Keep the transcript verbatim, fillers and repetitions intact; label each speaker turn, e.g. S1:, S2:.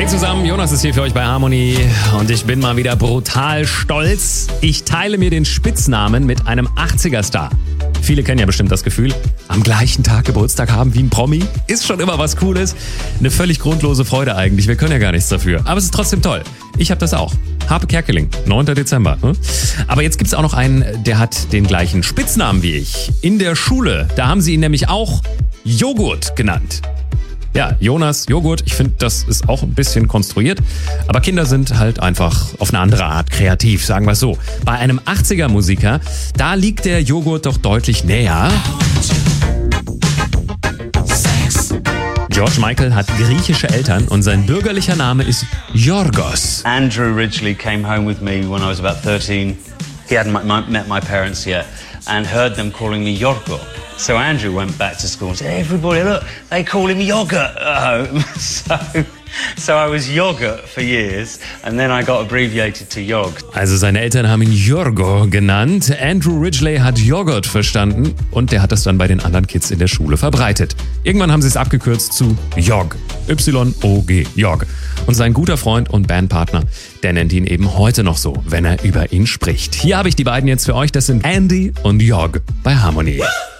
S1: Hey zusammen, Jonas ist hier für euch bei Harmony und ich bin mal wieder brutal stolz. Ich teile mir den Spitznamen mit einem achtziger-Star. Viele kennen ja bestimmt das Gefühl, am gleichen Tag Geburtstag haben wie ein Promi. Ist schon immer was Cooles. Eine völlig grundlose Freude eigentlich. Wir können ja gar nichts dafür. Aber es ist trotzdem toll. Ich habe das auch. Harpe Kerkeling, neunter Dezember. Ne? Aber jetzt gibt's auch noch einen, der hat den gleichen Spitznamen wie ich. In der Schule, da haben sie ihn nämlich auch Joghurt genannt. Ja, Jonas, Joghurt, ich finde, das ist auch ein bisschen konstruiert. Aber Kinder sind halt einfach auf eine andere Art kreativ, sagen wir es so. Bei einem achtziger-Musiker, da liegt der Joghurt doch deutlich näher. George Michael hat griechische Eltern und sein bürgerlicher Name ist Yorgos.
S2: Andrew Ridgeley came home with me when I was about thirteen. He hadn't met my parents yet and heard them calling me Yorgo. So Andrew went back to school and said, everybody, look, they call him Yogurt at home. so, so I was Yogurt for years and then I got abbreviated to Yog.
S1: Also seine Eltern haben ihn Yorgo genannt. Andrew Ridgeley hat Joghurt verstanden und der hat das dann bei den anderen Kids in der Schule verbreitet. Irgendwann haben sie es abgekürzt zu Yog. Y O G. Yog. Und sein guter Freund und Bandpartner, der nennt ihn eben heute noch so, wenn er über ihn spricht. Hier habe ich die beiden jetzt für euch. Das sind Andy und Yog bei Harmony.